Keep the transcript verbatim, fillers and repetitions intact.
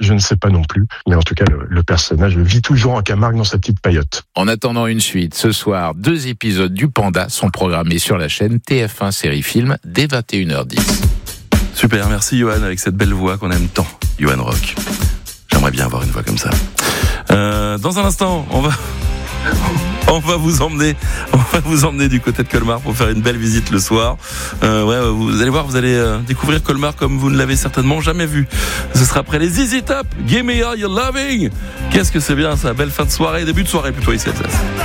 je ne sais pas non plus. Mais en tout cas, le, le personnage vit toujours en Camargue dans sa petite paillote. En attendant une suite, ce soir, deux épisodes du Panda sont programmés sur la chaîne T F un Série Film dès vingt et une heures dix. Super, merci Johan, avec cette belle voix qu'on aime tant, Johan Rock. J'aimerais bien avoir une voix comme ça. Euh, dans un instant, on va... On va vous emmener, on va vous emmener du côté de Colmar pour faire une belle visite le soir. Euh, ouais, vous allez voir, vous allez euh, découvrir Colmar comme vous ne l'avez certainement jamais vu. Ce sera après les Z Z Top. Give me all your loving. Qu'est-ce que c'est bien ça, belle fin de soirée, début de soirée plutôt ici à Alsace.